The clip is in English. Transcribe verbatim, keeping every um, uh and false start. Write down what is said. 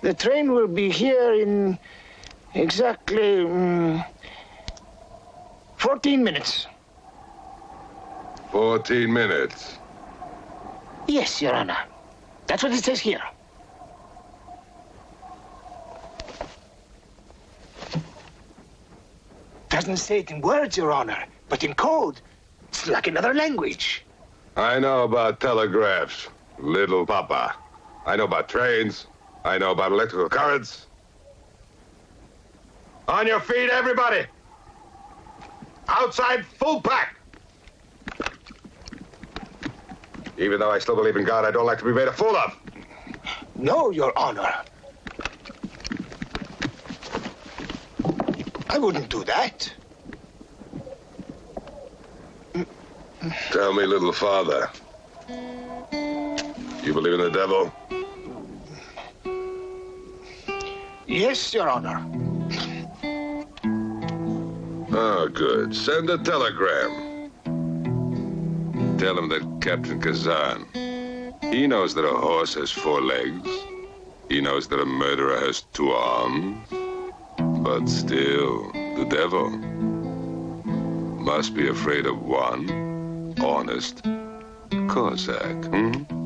The train will be here in exactly um, fourteen minutes. Fourteen minutes? Yes, Your Honor. That's what it says here. Doesn't say it in words, Your Honor, but in code. It's like another language. I know about telegraphs, little papa. I know about trains. I know about electrical currents. On your feet, everybody! Outside, full pack! Even though I still believe in God, I don't like to be made a fool of. No, Your Honor. I wouldn't do that. Tell me, little father, you believe in the devil? Yes, Your Honor. Oh, good. Send a telegram. Tell him that Captain Kazan, he knows that a horse has four legs. He knows that a murderer has two arms. But still, the devil must be afraid of one honest Cossack, hmm?